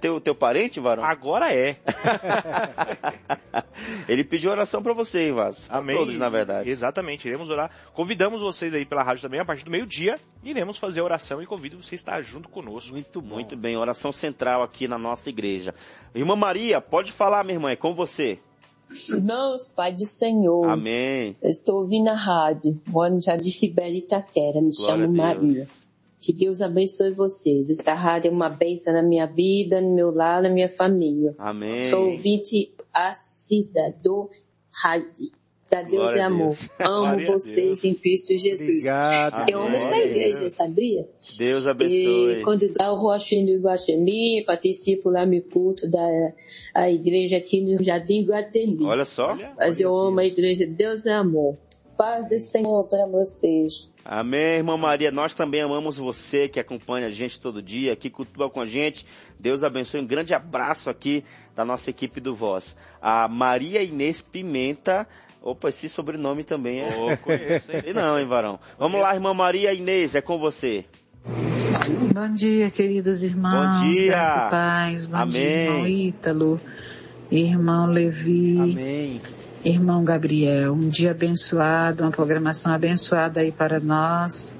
teu parente, Varão? Agora é. Ele pediu oração para você, hein, Vaz? Amém. Todos, na verdade. Exatamente, iremos orar. Convidamos vocês aí pela rádio também, a partir do meio-dia, iremos fazer a oração e convido você a estar junto conosco. Muito bom. Muito bem, oração central aqui na nossa igreja. Irmã Maria, pode falar, minha irmã, é com você. Irmãos, Pai do Senhor. Amém. Eu estou ouvindo a rádio, moro já de Sibeli Itaquera, me chamo Maria. Que Deus abençoe vocês. Essa rádio é uma bênção na minha vida, no meu lar, na minha família. Amém. Sou ouvinte assídua do rádio. Da Deus Glória e amor. Amo vocês em Cristo Jesus. Obrigado. Eu amo esta igreja, sabia? Deus abençoe. E quando dá o Roxinho do Iguaxemi, participo lá no culto da igreja aqui no Jardim Guatemi. Olha só. Mas eu amo a igreja. Deus é amor. Paz do Senhor para vocês. Amém, irmã Maria. Nós também amamos você que acompanha a gente todo dia, que cultua com a gente. Deus abençoe. Um grande abraço aqui da nossa equipe do Voz. A Maria Inês Pimenta. Opa, esse sobrenome também é... conheço, hein? Não, hein, Varão? Vamos lá, irmã Maria Inês, é com você. Bom dia, queridos irmãos. Bom dia. Graça e paz. Bom Amém. dia, irmão Ítalo, irmão Levi. Amém. Irmão Gabriel, um dia abençoado, uma programação abençoada aí para nós.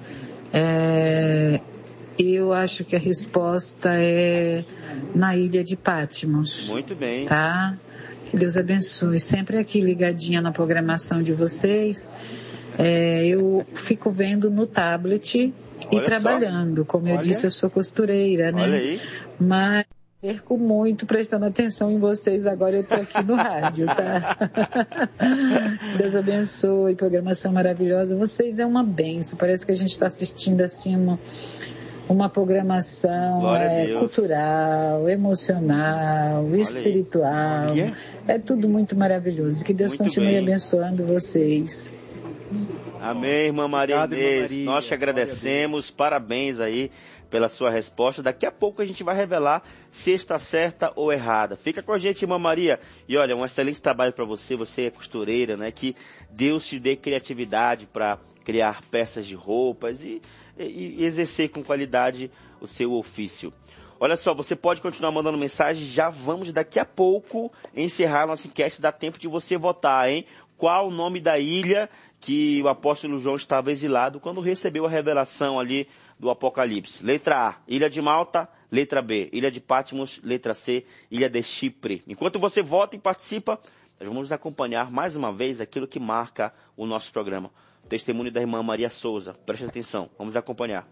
Eu acho que a resposta é na ilha de Patmos. Muito bem. Tá? Que Deus abençoe. Sempre aqui ligadinha na programação de vocês. Eu fico vendo no tablet e trabalhando. Como eu disse, eu sou costureira, né? Olha aí. Mas perco muito prestando atenção em vocês, agora eu estou aqui no rádio, tá? Deus abençoe, programação maravilhosa. Vocês é uma benção, parece que a gente está assistindo assim uma programação cultural, emocional, espiritual. É tudo muito maravilhoso. Que Deus continue abençoando vocês. Amém, irmã Maria Inês. Nós te agradecemos, parabéns aí pela sua resposta. Daqui a pouco a gente vai revelar se está certa ou errada. Fica com a gente, irmã Maria. E olha, um excelente trabalho para você. Você é costureira, né? Que Deus te dê criatividade para criar peças de roupas e exercer com qualidade o seu ofício. Olha só, você pode continuar mandando mensagem. Já vamos daqui a pouco encerrar a nossa enquete. Dá tempo de você votar, hein? Qual o nome da ilha que o apóstolo João estava exilado quando recebeu a revelação ali do Apocalipse? Letra A, Ilha de Malta. Letra B, Ilha de Patmos. Letra C, Ilha de Chipre. Enquanto você vota e participa, nós vamos acompanhar mais uma vez aquilo que marca o nosso programa. O testemunho da irmã Maria Souza. Preste atenção, vamos acompanhar.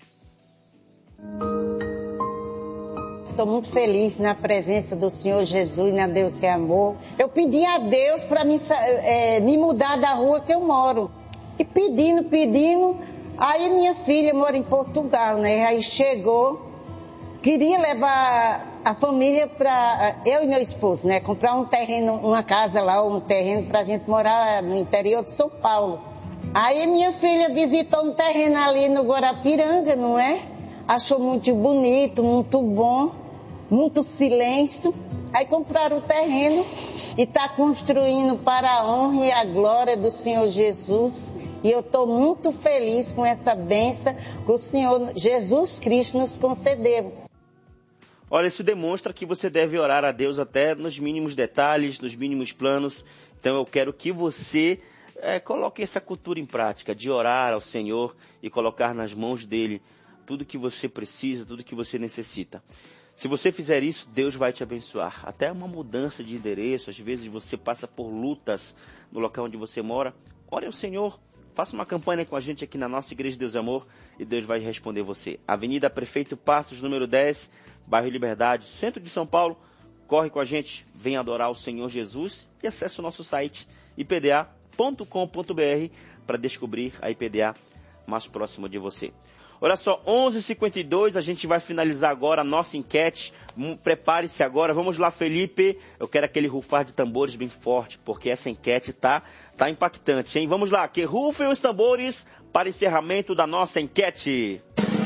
Estou muito feliz na presença do Senhor Jesus, na Deus que é amor. Eu pedi a Deus para me mudar da rua que eu moro. E pedindo. Aí minha filha mora em Portugal, né? Aí chegou, queria levar a família para eu e meu esposo, né? Comprar um terreno, uma casa lá, um terreno para a gente morar no interior de São Paulo. Aí minha filha visitou um terreno ali no Guarapiranga, não é? Achou muito bonito, muito bom, muito silêncio. Aí compraram o terreno e está construindo para a honra e a glória do Senhor Jesus. E eu estou muito feliz com essa bênção que o Senhor Jesus Cristo nos concedeu. Olha, isso demonstra que você deve orar a Deus até nos mínimos detalhes, nos mínimos planos. Então eu quero que você coloque essa cultura em prática, de orar ao Senhor e colocar nas mãos dele tudo que você precisa, tudo que você necessita. Se você fizer isso, Deus vai te abençoar. Até uma mudança de endereço, às vezes você passa por lutas no local onde você mora. Ore ao Senhor, faça uma campanha com a gente aqui na nossa Igreja de Deus e Amor e Deus vai responder você. Avenida Prefeito Passos, número 10, bairro Liberdade, centro de São Paulo. Corre com a gente, venha adorar o Senhor Jesus e acesse o nosso site ipda.com.br para descobrir a IPDA mais próxima de você. Olha só, 11h52, a gente vai finalizar agora a nossa enquete. Prepare-se agora. Vamos lá, Felipe. Eu quero aquele rufar de tambores bem forte, porque essa enquete tá impactante, hein? Vamos lá, que rufem os tambores para encerramento da nossa enquete.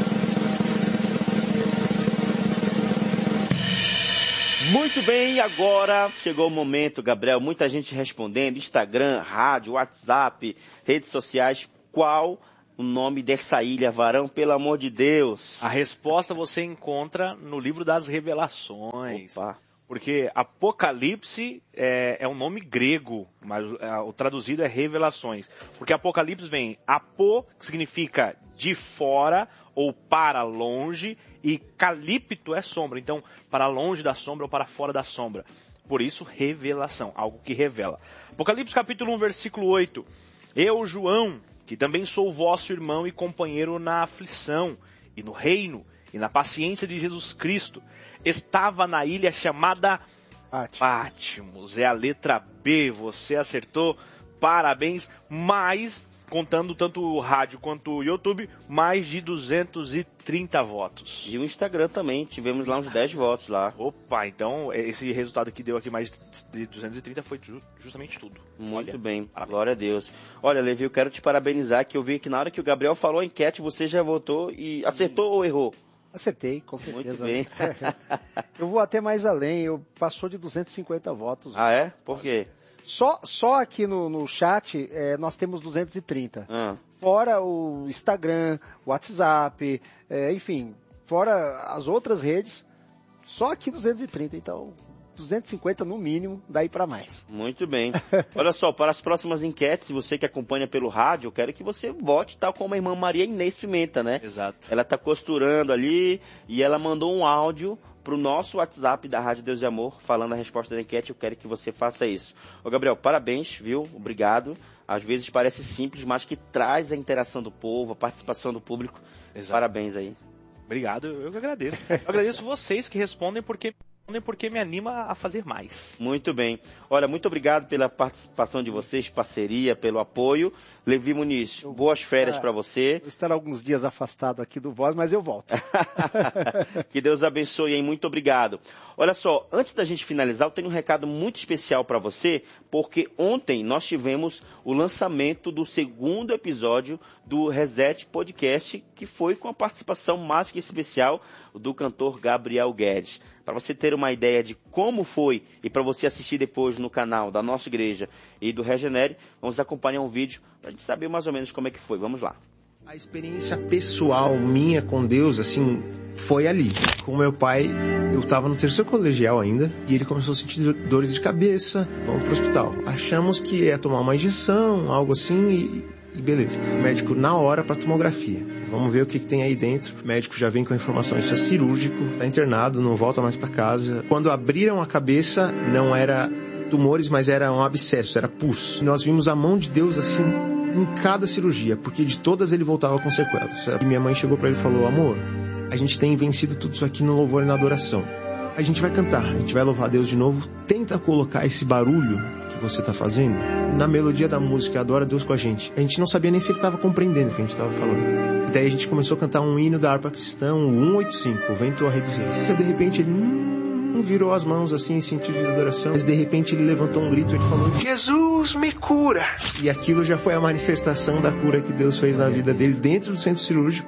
Muito bem, agora chegou o momento, Gabriel. Muita gente respondendo, Instagram, rádio, WhatsApp, redes sociais. Qual o nome dessa ilha, varão, pelo amor de Deus? A resposta você encontra no livro das Revelações. Opa. Porque Apocalipse é um nome grego, mas o traduzido é Revelações. Porque Apocalipse vem apo, que significa de fora ou para longe, e calípto é sombra. Então, para longe da sombra ou para fora da sombra. Por isso, revelação, algo que revela. Apocalipse capítulo 1, versículo 8. Eu, João, que também sou vosso irmão e companheiro na aflição, e no reino, e na paciência de Jesus Cristo, estava na ilha chamada Patmos. É a letra B, você acertou, parabéns, mas, contando tanto o rádio quanto o YouTube, mais de 230 votos. E o Instagram também, tivemos lá uns 10 votos lá. Opa, então esse resultado que deu aqui mais de 230 foi justamente tudo. Muito bem, glória a Deus. Olha, Levi, eu quero te parabenizar, que eu vi que na hora que o Gabriel falou a enquete, você já votou e acertou ou errou? Acertei, com certeza. Muito bem. Eu vou até mais além, passou de 250 votos. Ah, é? Por quê? Só aqui no chat nós temos 230. Fora o Instagram, o WhatsApp, enfim, fora as outras redes, só aqui 230. Então, 250 no mínimo, daí para mais. Muito bem. Olha só, para as próximas enquetes, você que acompanha pelo rádio, eu quero que você vote tal como a irmã Maria Inês Pimenta, né? Exato. Ela está costurando ali e ela mandou um áudio para o nosso WhatsApp da Rádio Deus e Amor, falando a resposta da enquete. Eu quero que você faça isso. Ô Gabriel, parabéns, viu? Obrigado. Às vezes parece simples, mas que traz a interação do povo, a participação do público. Exato. Parabéns aí. Obrigado, eu que agradeço. Eu agradeço vocês que respondem porque me anima a fazer mais. Muito bem. Olha, muito obrigado pela participação de vocês, parceria, pelo apoio. Levi Muniz, boas férias para você. Vou estar alguns dias afastado aqui do Voz, mas eu volto. Que Deus abençoe, hein? Muito obrigado. Olha só, antes da gente finalizar, eu tenho um recado muito especial para você, porque ontem nós tivemos o lançamento do segundo episódio do Reset Podcast, que foi com a participação mais que especial do cantor Gabriel Guedes. Para você ter uma ideia de como foi e para você assistir depois no canal da nossa igreja e do Regenere, vamos acompanhar um vídeo para a gente saber mais ou menos como é que foi. Vamos lá. A experiência pessoal minha com Deus, assim, foi ali. Com meu pai, eu estava no terceiro colegial ainda, e ele começou a sentir dores de cabeça, vamos pro hospital. Achamos que ia tomar uma injeção, algo assim, e beleza. O médico na hora para tomografia. Vamos ver o que tem aí dentro. O médico já vem com a informação, isso é cirúrgico, tá internado, não volta mais para casa. Quando abriram a cabeça, não era tumores, mas era um abscesso, era pus. Nós vimos a mão de Deus assim em cada cirurgia, porque de todas ele voltava com sequelas. E minha mãe chegou para ele e falou: amor, a gente tem vencido tudo isso aqui no louvor e na adoração. A gente vai cantar, a gente vai louvar a Deus de novo. Tenta colocar esse barulho que você está fazendo na melodia da música, adora Deus com a gente. A gente não sabia nem se ele estava compreendendo o que a gente estava falando. E daí a gente começou a cantar um hino da harpa cristã, o 185, o Vento ao Rei dos Reis. E de repente ele virou as mãos assim em sentido de adoração, mas de repente ele levantou um grito e ele falou: Jesus, me cura! E aquilo já foi a manifestação da cura que Deus fez na vida deles dentro do centro cirúrgico.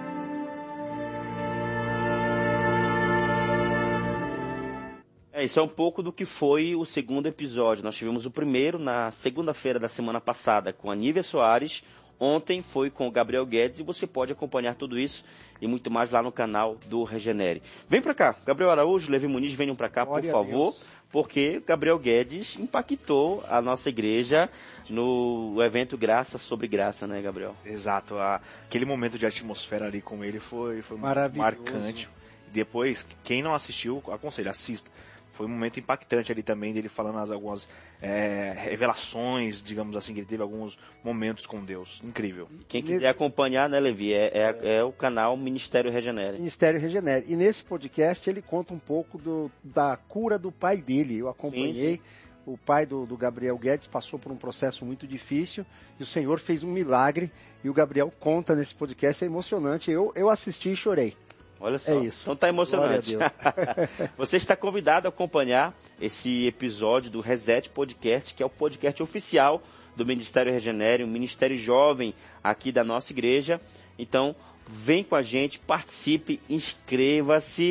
Isso é um pouco do que foi o segundo episódio. Nós tivemos o primeiro na segunda-feira da semana passada com a Nívia Soares. Ontem foi com o Gabriel Guedes e você pode acompanhar tudo isso e muito mais lá no canal do Regenere. Vem pra cá, Gabriel Araújo, Levi Muniz, venham pra cá, por favor, porque Gabriel Guedes impactou a nossa igreja no evento Graça sobre Graça, né, Gabriel? Exato, aquele momento de atmosfera ali com ele foi marcante. Depois, quem não assistiu, aconselho, assista. Foi um momento impactante ali também, dele falando algumas revelações, digamos assim, que ele teve alguns momentos com Deus. Incrível. Quem quiser acompanhar, né, Levi, é o canal Ministério Regenere. Ministério Regenere. E nesse podcast ele conta um pouco da cura do pai dele. Eu acompanhei. Sim. O pai do Gabriel Guedes passou por um processo muito difícil e o Senhor fez um milagre. E o Gabriel conta nesse podcast, é emocionante. Eu assisti e chorei. Olha só, é isso. Então tá emocionante. Você está convidado a acompanhar esse episódio do Reset Podcast, que é o podcast oficial do Ministério Regenere, um ministério jovem aqui da nossa igreja. Então, vem com a gente, participe, inscreva-se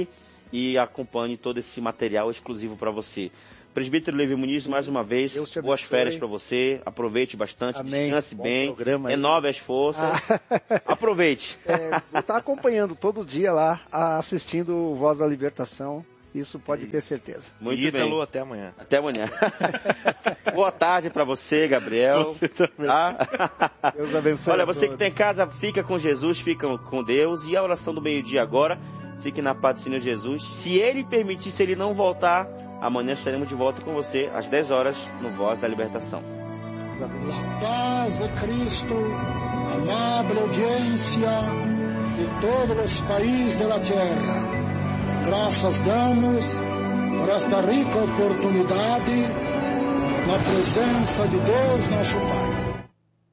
e acompanhe todo esse material exclusivo para você. Presbítero Levi Muniz, mais uma vez, boas férias para você, aproveite bastante, Amém. Descanse Bom bem, programa, renove as forças, aproveite. Vou estar acompanhando todo dia lá, assistindo o Voz da Libertação, isso pode ter certeza. Muito Ítalo, bem. até amanhã. Até amanhã. Boa tarde para você, Gabriel. Você também. Tá? Deus abençoe. Olha, você que está em casa, fica com Jesus, fica com Deus, e a oração do meio-dia agora, fique na paz do Senhor Jesus. Se Ele permitir, se Ele não voltar, amanhã estaremos de volta com você, às 10 horas, no Voz da Libertação. La paz de Cristo, amable audiencia de todos os países de la tierra. Graças damos por esta rica oportunidade na presença de Deus, nosso Pai.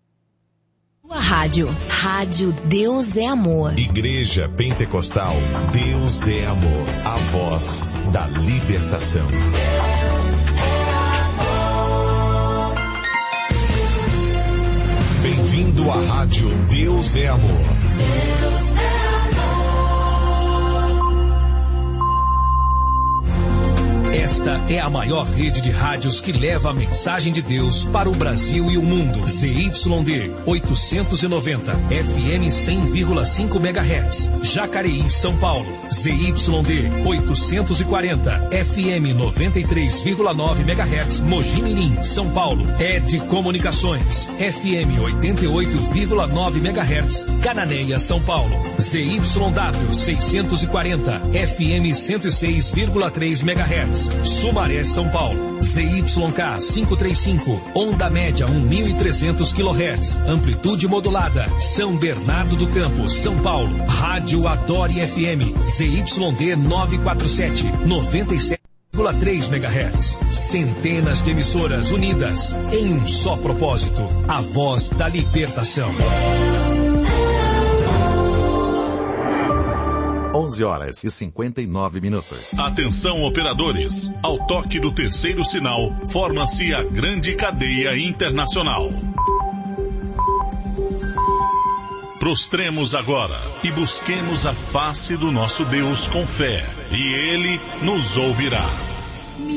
Rádio Deus é Amor. Igreja Pentecostal Deus é Amor. A voz da libertação. Bem-vindo à Rádio Deus é Amor. Deus é amor. Esta é a maior rede de rádios que leva a mensagem de Deus para o Brasil e o mundo. ZYD 890, FM 100,5 MHz. Jacareí, São Paulo. ZYD 840, FM 93,9 MHz. Mogi Mirim, São Paulo. ED Comunicações, FM 88,9 MHz. Cananéia, São Paulo. ZYW 640, FM 106,3 MHz. Sumaré, São Paulo. ZYK 535, onda média 1.300 kHz, amplitude modulada. São Bernardo do Campo, São Paulo. Rádio Adore FM, ZYD 947, 97,3 MHz. Centenas de emissoras unidas em um só propósito, a voz da libertação. 11h59. Atenção, operadores. Ao toque do terceiro sinal, forma-se a grande cadeia internacional. Prostremos agora e busquemos a face do nosso Deus com fé, e Ele nos ouvirá.